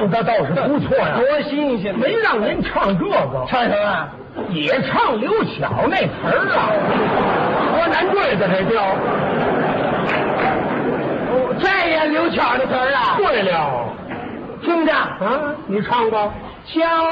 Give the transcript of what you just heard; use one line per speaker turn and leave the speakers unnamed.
唱的倒是不错呀，
多新鲜！
没让您唱这个，
唱什么？
也唱刘巧那词儿啊，河南队的这调。
这也刘巧的词儿啊？
对了，
听着
啊，你唱吧。
小